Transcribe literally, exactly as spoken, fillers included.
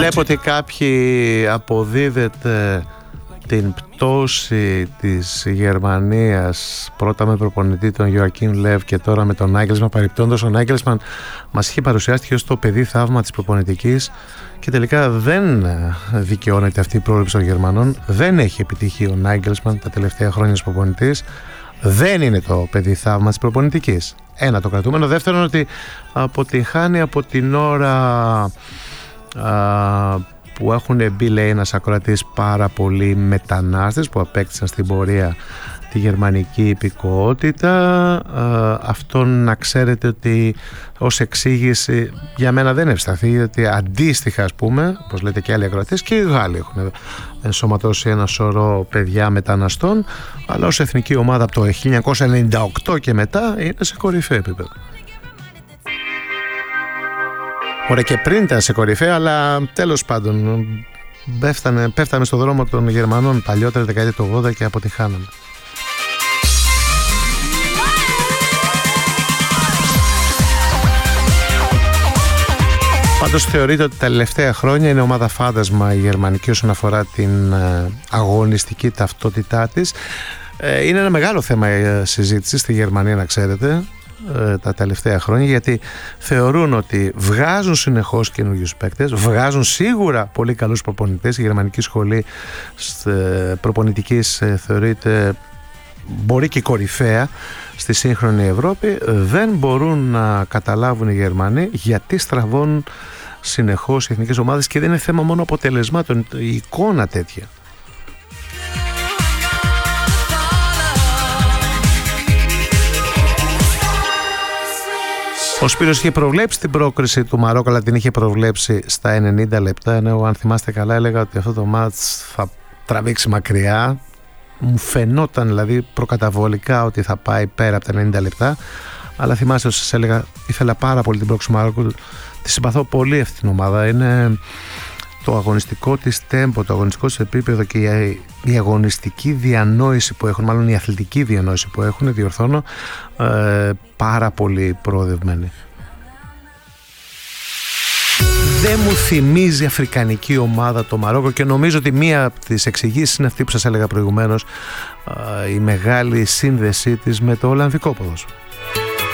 Βλέπω ότι κάποιοι αποδίδεται την πτώση της Γερμανίας πρώτα με προπονητή τον Γιωακίμ Λεβ και τώρα με τον Νάγκελσμαν. Παρεπτόντως ο Νάγκελσμαν μας είχε παρουσιάστηκε ως το παιδί θαύμα της προπονητικής και τελικά δεν δικαιώνεται αυτή η πρόβλεψη των Γερμανών. Δεν έχει επιτύχει ο Νάγκελσμαν τα τελευταία χρόνια ως προπονητής. Δεν είναι το παιδί θαύμα της προπονητικής. Ένα το κρατούμενο. Δεύτερον, ότι αποτυγχάνει από την ώρα α, που έχουν μπει, λέει ένας ακροατής, πάρα πολλοί μετανάστες που απέκτησαν στην πορεία τη γερμανική υπηκότητα. Αυτό να ξέρετε ότι ως εξήγηση για μένα δεν ευσταθεί, γιατί αντίστοιχα, ας πούμε, όπως λέτε και άλλοι ακροατές, και οι Γάλλοι έχουν ενσωματώσει ένα σωρό παιδιά μεταναστών, αλλά ως εθνική ομάδα από το χίλια εννιακόσια ενενήντα οκτώ και μετά είναι σε κορυφαίο επίπεδο. Ωραία, και πριν ήταν σε κορυφαία, αλλά τέλος πάντων πέφτανε, πέφταμε στο δρόμο των Γερμανών παλιότερα, δεκαετία του ογδόντα, και αποτυχάναμε. Πάντως θεωρείται ότι τα τελευταία χρόνια είναι ομάδα φάντασμα η γερμανική όσον αφορά την αγωνιστική ταυτότητά της. Είναι ένα μεγάλο θέμα συζήτηση στη Γερμανία, να ξέρετε, τα τελευταία χρόνια, γιατί θεωρούν ότι βγάζουν συνεχώς καινούριους παίκτες, βγάζουν σίγουρα πολύ καλούς προπονητές. Η γερμανική σχολή προπονητικής θεωρείται, μπορεί και κορυφαία στη σύγχρονη Ευρώπη. Δεν μπορούν να καταλάβουν οι Γερμανοί γιατί στραβώνουν συνεχώς οι εθνικές ομάδες, και δεν είναι θέμα μόνο αποτελεσμάτων, η εικόνα τέτοια. Ο Σπύρος είχε προβλέψει την πρόκριση του Μαρόκο, αλλά την είχε προβλέψει στα ενενήντα λεπτά, ενώ αν θυμάστε καλά έλεγα ότι αυτό το μάτς θα τραβήξει μακριά. Μου φαινόταν δηλαδή προκαταβολικά ότι θα πάει πέρα από τα ενενήντα λεπτά, αλλά θυμάστε ότι σας έλεγα, ήθελα πάρα πολύ την πρόκριση του Μαρόκου. Τη συμπαθώ πολύ αυτή την ομάδα. Είναι το αγωνιστικό της τέμπο, το αγωνιστικό της επίπεδο και η, η αγωνιστική διανόηση που έχουν, μάλλον η αθλητική διανόηση που έχουν, διορθώνω, ε, πάρα πολύ προοδευμένη. Δεν μου θυμίζει αφρικανική ομάδα το Μαρόκο, και νομίζω ότι μία από τις εξηγήσεις είναι αυτή που σας έλεγα προηγουμένως, η μεγάλη σύνδεσή της με το ολλανδικό ποδόσφαιρο.